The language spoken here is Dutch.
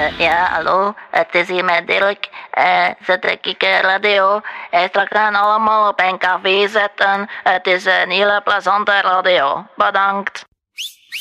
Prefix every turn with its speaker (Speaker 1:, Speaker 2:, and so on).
Speaker 1: Ja, hallo, het is hier met Dirk. Zet ik radio. Straks gaan allemaal op een café zetten. Het is een hele plezante radio. Bedankt.